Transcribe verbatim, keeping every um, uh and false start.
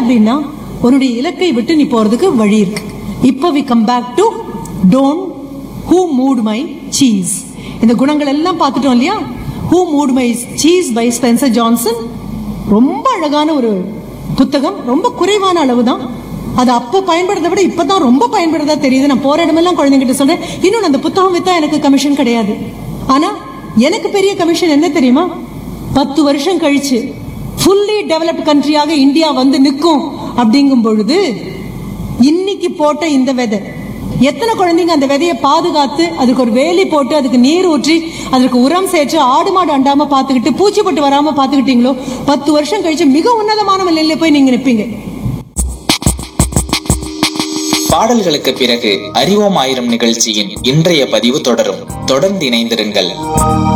அப்படின்னா உன்னுடைய இலக்கை விட்டு நீ போறதுக்கு வழி இருக்கு. இப்ப we come back to don't who moved my cheese. இந்த குணங்கள் எல்லாம் பார்த்துட்டோம் இல்லையா? Who moved my cheese by Spencer Johnson. ரொம்ப அழகான ஒரு புத்தகம், ரொம்ப குறைவான அளவு தான். அது அப்ப பயன்படுறத விட இப்பதான் ரொம்ப பயன்படுறதா தெரியுது. நான் போற இடமெல்லாம் குழந்தைங்கிட்ட சொல்றேன், இன்னொன்னு அந்த புத்தகம் வித்தா எனக்கு கமிஷன் கிடையாது. ஆனா எனக்கு பெரிய கமிஷன் என்ன தெரியுமா? பத்து வருஷம் கழிச்சு ஃபுல்லி டெவலப்ட் கண்ட்ரியாக இந்தியா வந்து நிற்கும் அப்படிங்கும் பொழுது இன்னைக்கு போட்ட இந்த விதை எத்தனை குழந்தைங்க அந்த விதையை பாதுகாத்து அதுக்கு ஒரு வேலி போட்டு அதுக்கு நீர் ஊற்றி அதுக்கு உரம் சேர்த்து ஆடு மாடு அண்டாம பாத்துக்கிட்டு பூச்சி பட்டு வராம பாத்துக்கிட்டீங்களோ, பத்து வருஷம் கழிச்சு மிக உன்னதமான நிலையில போய் நீங்க நிற்பீங்க. பாடல்களுக்கு பிறகு அறிவோம் ஆயிரம் நிகழ்ச்சியின் இன்றைய பதிவு தொடரும். தொடர்ந்து இணைந்திருங்கள்.